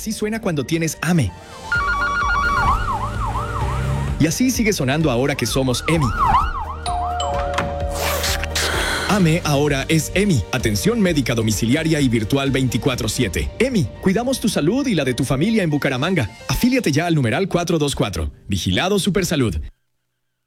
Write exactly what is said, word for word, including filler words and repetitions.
Así suena cuando tienes A M E. Y así sigue sonando ahora que somos E M I. A M E ahora es E M I, Atención Médica Domiciliaria y Virtual veinticuatro siete. E M I, cuidamos tu salud y la de tu familia en Bucaramanga. Afíliate ya al numeral cuatrocientos veinticuatro. Vigilado Supersalud.